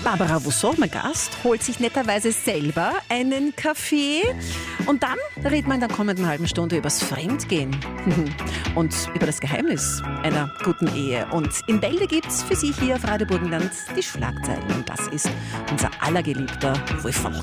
Barbara Rousseau, mein Gast, holt sich netterweise selber einen Kaffee und dann redet man in der kommenden halben Stunde übers Fremdgehen und über das Geheimnis einer guten Ehe. Und in Bälde gibt's für Sie hier auf Radio Burgenland die Schlagzeilen und das ist unser allergeliebter Wolfgang.